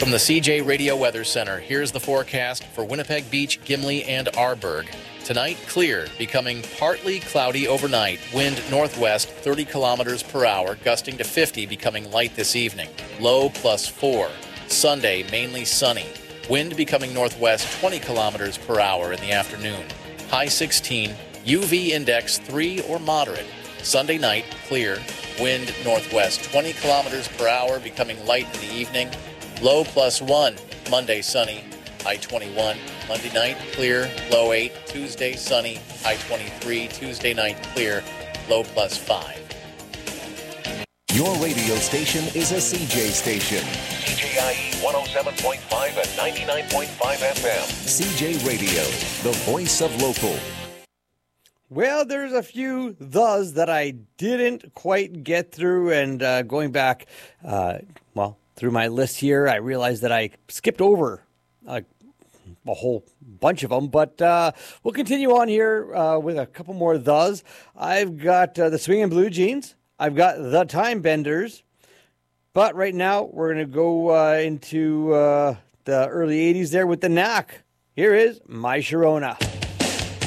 From the CJ Radio Weather Center, here's the forecast for Winnipeg Beach, Gimli, and Arborg. Tonight, clear, becoming partly cloudy overnight. Wind northwest 30 kilometers per hour, gusting to 50, becoming light this evening. Low +4. Sunday, mainly sunny. Wind becoming northwest 20 kilometers per hour in the afternoon. High 16. UV index 3 or moderate. Sunday night, clear. Wind northwest 20 kilometers per hour, becoming light in the evening. Low +1. Monday, sunny. High 21. Monday night, clear. Low 8. Tuesday, sunny. High 23. Tuesday night, clear. Low +5. Your radio station is a CJ station. CJIE 107.5 and 99.5 FM. CJ Radio, the voice of local. Well, there's a few thes that I didn't quite get through, and going back, through my list here, I realized that I skipped over a whole bunch of them, but we'll continue on here with a couple more thes. I've got the Swingin' Blue Jeans. I've got the Time Benders. But right now, we're going to go into the early 80s there with the Knack. Here is My Sharona.